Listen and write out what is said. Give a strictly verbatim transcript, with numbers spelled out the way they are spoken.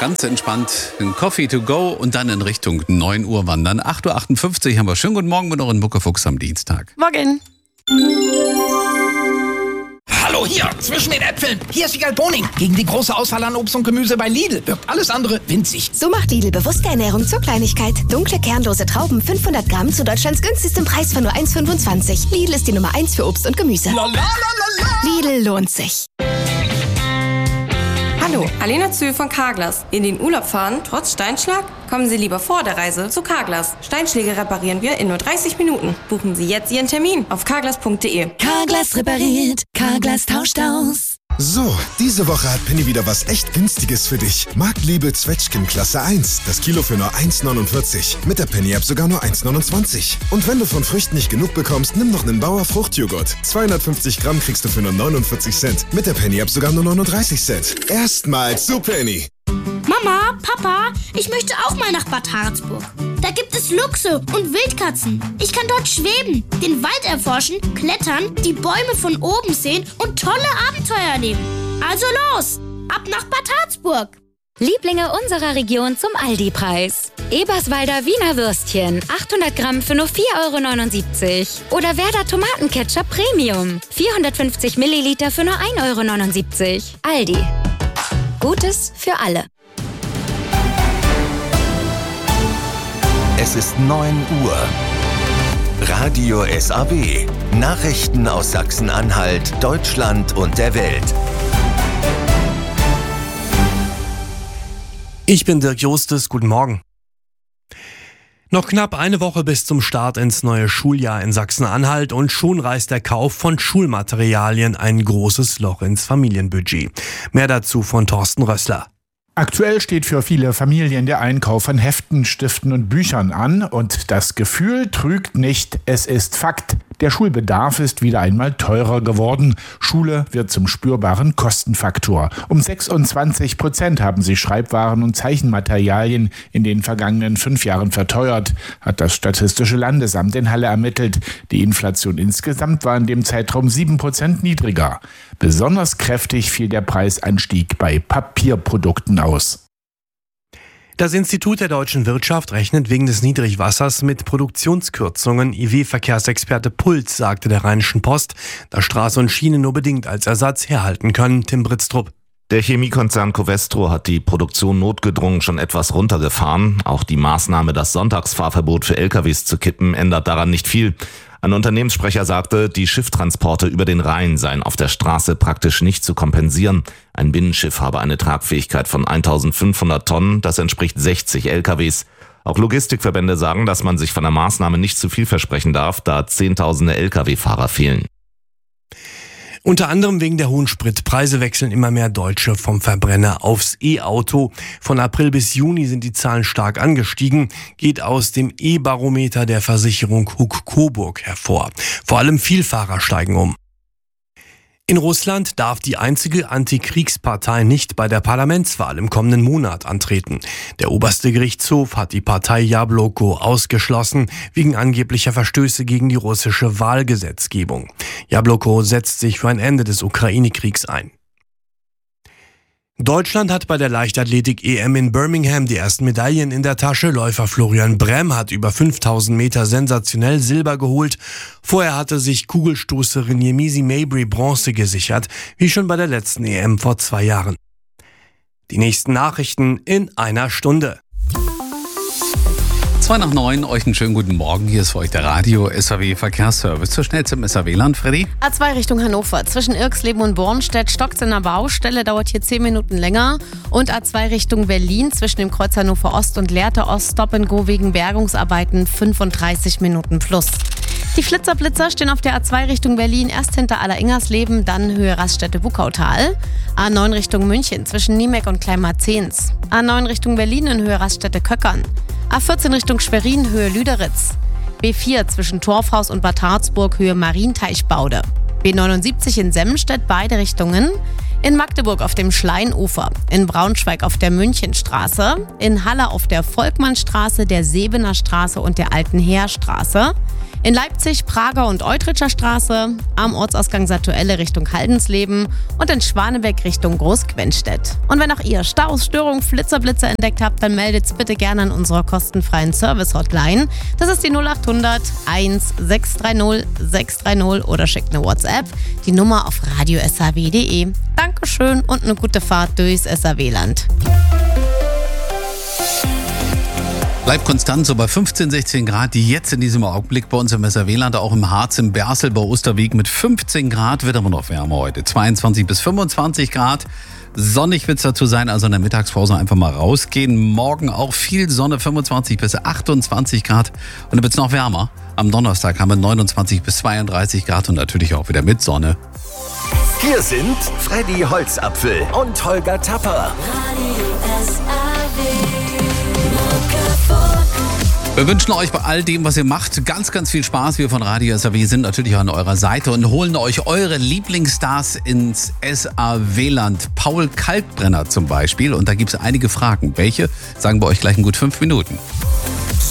ganz entspannt einen Coffee to go und dann in Richtung neun Uhr wandern. acht Uhr achtundfünfzig haben wir. Schönen guten Morgen mit euren Muckefuchs am Dienstag. Morgen. Hallo, hier, zwischen den Äpfeln. Hier ist Wiegald Boning. Gegen die große Auswahl an Obst und Gemüse bei Lidl wirkt alles andere winzig. So macht Lidl bewusste Ernährung zur Kleinigkeit. Dunkle, kernlose Trauben, fünfhundert Gramm zu Deutschlands günstigstem Preis von nur eins Komma fünfundzwanzig. Lidl ist die Nummer eins für Obst und Gemüse. La, la, la, la, la. Lidl lohnt sich. Hallo, Alena Zühl von Carglass. In den Urlaub fahren, trotz Steinschlag? Kommen Sie lieber vor der Reise zu Carglass. Steinschläge reparieren wir in nur dreißig Minuten. Buchen Sie jetzt Ihren Termin auf carglass punkt de. Carglass repariert, Carglass tauscht aus. So, diese Woche hat Penny wieder was echt Günstiges für dich. Marktliebe Zwetschgen Klasse eins. Das Kilo für nur eins Komma neunundvierzig. Mit der Penny-App sogar nur eins Komma neunundzwanzig. Und wenn du von Früchten nicht genug bekommst, nimm noch einen Bauer Fruchtjoghurt. zweihundertfünfzig Gramm kriegst du für nur neunundvierzig Cent. Mit der Penny-App sogar nur neununddreißig Cent. Erstmals zu Penny. Mama, Papa, ich möchte auch mal nach Bad Harzburg. Da gibt es Luchse und Wildkatzen. Ich kann dort schweben, den Wald erforschen, klettern, die Bäume von oben sehen und tolle Abenteuer erleben. Also los, ab nach Bad Harzburg. Lieblinge unserer Region zum Aldi-Preis. Eberswalder Wiener Würstchen, achthundert Gramm für nur vier Euro neunundsiebzig. Oder Werder Tomatenketchup Premium, vierhundertfünfzig Milliliter für nur ein Euro neunundsiebzig. Aldi. Gutes für alle. Es ist neun Uhr. Radio S A W. Nachrichten aus Sachsen-Anhalt, Deutschland und der Welt. Ich bin Dirk Jostes, guten Morgen. Noch knapp eine Woche bis zum Start ins neue Schuljahr in Sachsen-Anhalt und schon reißt der Kauf von Schulmaterialien ein großes Loch ins Familienbudget. Mehr dazu von Thorsten Rössler. Aktuell steht für viele Familien der Einkauf von Heften, Stiften und Büchern an und das Gefühl trügt nicht, es ist Fakt. Der Schulbedarf ist wieder einmal teurer geworden. Schule wird zum spürbaren Kostenfaktor. Um sechsundzwanzig Prozent haben sie Schreibwaren und Zeichenmaterialien in den vergangenen fünf Jahren verteuert, hat das Statistische Landesamt in Halle ermittelt. Die Inflation insgesamt war in dem Zeitraum sieben Prozent niedriger. Besonders kräftig fiel der Preisanstieg bei Papierprodukten aus. Das Institut der deutschen Wirtschaft rechnet wegen des Niedrigwassers mit Produktionskürzungen. I W-Verkehrsexperte Puls sagte der Rheinischen Post, dass Straße und Schiene nur bedingt als Ersatz herhalten können. Tim Britztrup. Der Chemiekonzern Covestro hat die Produktion notgedrungen schon etwas runtergefahren. Auch die Maßnahme, das Sonntagsfahrverbot für L K Ws zu kippen, ändert daran nicht viel. Ein Unternehmenssprecher sagte, die Schifftransporte über den Rhein seien auf der Straße praktisch nicht zu kompensieren. Ein Binnenschiff habe eine Tragfähigkeit von eintausendfünfhundert Tonnen, das entspricht sechzig L K Ws. Auch Logistikverbände sagen, dass man sich von der Maßnahme nicht zu viel versprechen darf, da Zehntausende L K W-Fahrer fehlen. Unter anderem wegen der hohen Spritpreise wechseln immer mehr Deutsche vom Verbrenner aufs E-Auto. Von April bis Juni sind die Zahlen stark angestiegen, geht aus dem E-Barometer der Versicherung Huck-Coburg hervor. Vor allem Vielfahrer steigen um. In Russland darf die einzige Antikriegspartei nicht bei der Parlamentswahl im kommenden Monat antreten. Der oberste Gerichtshof hat die Partei Jabloko ausgeschlossen, wegen angeblicher Verstöße gegen die russische Wahlgesetzgebung. Jabloko setzt sich für ein Ende des Ukraine-Kriegs ein. Deutschland hat bei der Leichtathletik-E M in Birmingham die ersten Medaillen in der Tasche. Läufer Florian Bremm hat über fünftausend Meter sensationell Silber geholt. Vorher hatte sich Kugelstoßerin Yemisi Mabry Bronze gesichert, wie schon bei der letzten E M vor zwei Jahren. Die nächsten Nachrichten in einer Stunde. Zwei nach neun, euch einen schönen guten Morgen. Hier ist für euch der Radio S A W Verkehrsservice. Zur schnell zum S A W-Land, Freddy. A zwei Richtung Hannover. Zwischen Irxleben und Bornstedt stockt in der Baustelle, dauert hier zehn Minuten länger. Und A zwei Richtung Berlin zwischen dem Kreuz Hannover Ost und Lehrte Ost Stop and Go wegen Bergungsarbeiten fünfunddreißig Minuten plus. Die Flitzerblitzer stehen auf der A zwei Richtung Berlin, erst hinter Alleringers-Leben, dann Höhe Raststätte-Buckautal. A neun Richtung München zwischen Niemek und Kleinmarzens. A neun Richtung Berlin in Höhe Raststätte-Köckern. A vierzehn Richtung Schwerin, Höhe Lüderitz. B vier zwischen Torfhaus und Bad Harzburg, Höhe Marienteichbaude. B neunundsiebzig in Semmenstedt, beide Richtungen. In Magdeburg auf dem Schleinufer. In Braunschweig auf der Münchenstraße. In Halle auf der Volkmannstraße, der Sebener Straße und der Alten Heerstraße. In Leipzig, Prager und Eutritscher Straße, am Ortsausgang Satuelle Richtung Haldensleben und in Schwanebeck Richtung Großquenstedt. Und wenn auch ihr Staus, Störungen, Flitzerblitzer entdeckt habt, dann meldet's bitte gerne an unserer kostenfreien Service-Hotline. Das ist die null acht hundert eins sechs drei null sechs drei null oder schickt eine WhatsApp. Die Nummer auf radio s a w punkt d e. Dankeschön und eine gute Fahrt durchs S A W-Land. Bleibt konstant so bei fünfzehn, sechzehn Grad, die jetzt in diesem Augenblick bei uns im S A W-Land, auch im Harz, im Bersel, bei Osterweg mit fünfzehn Grad, wird aber noch wärmer heute. zweiundzwanzig bis fünfundzwanzig Grad. Sonnig wird es dazu sein, also in der Mittagspause einfach mal rausgehen. Morgen auch viel Sonne, fünfundzwanzig bis achtundzwanzig Grad. Und dann wird es noch wärmer. Am Donnerstag haben wir neunundzwanzig bis zweiunddreißig Grad und natürlich auch wieder mit Sonne. Hier sind Freddy Holzapfel und Holger Tapper. Wir wünschen euch bei all dem, was ihr macht, ganz, ganz viel Spaß. Wir von Radio S A W sind natürlich an eurer Seite und holen euch eure Lieblingsstars ins S A W-Land. Paul Kalkbrenner zum Beispiel. Und da gibt es einige Fragen. Welche? Sagen wir euch gleich in gut fünf Minuten.